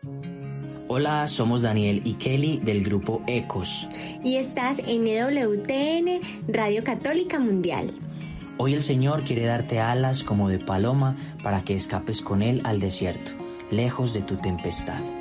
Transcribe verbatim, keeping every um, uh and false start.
Hola, somos Daniel y Kelly del grupo Ecos. Y estás en E W T N, Radio Católica Mundial. Hoy el Señor quiere darte alas como de paloma para que escapes con Él al desierto, lejos de tu tempestad.